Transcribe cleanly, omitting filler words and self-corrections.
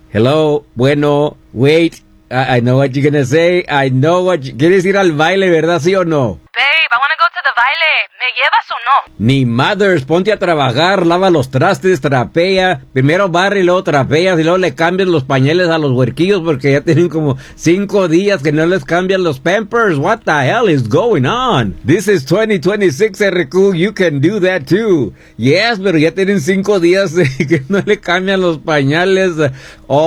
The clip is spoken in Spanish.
Hello, bueno, wait. I know what you're gonna say. ¿Quieres ir al baile, verdad, sí o no? Babe, I wanna go to the baile. ¿Me llevas o no? Ni mothers, ponte a trabajar, lava los trastes, trapea. Primero barre y luego trapeas y luego le cambias los pañales a los huerquillos porque ya tienen como 5 días que no les cambian los pampers. What the hell is going on? This is 2026, RQ. You can do that too. Yes, pero ya tienen 5 días que no le cambian los pañales. Oh,